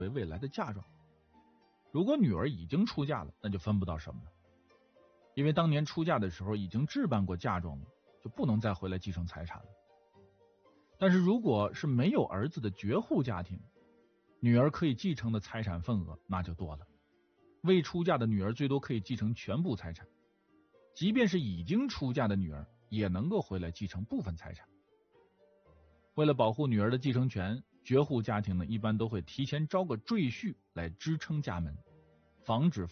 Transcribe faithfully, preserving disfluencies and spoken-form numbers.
为未来的嫁妆。如果女儿已经出嫁了，那就分不到什么了，因为当年出嫁的时候已经置办过嫁妆了，就不能再回来继承财产了。但是如果是没有儿子的绝户家庭，女儿可以继承的财产份额那就多了。未出嫁的女儿最多可以继承全部财产，即便是已经出嫁的女儿也能够回来继承部分财产。为了保护女儿的继承权，绝户家庭呢一般都会提前招个赘婿来支撑家门，防止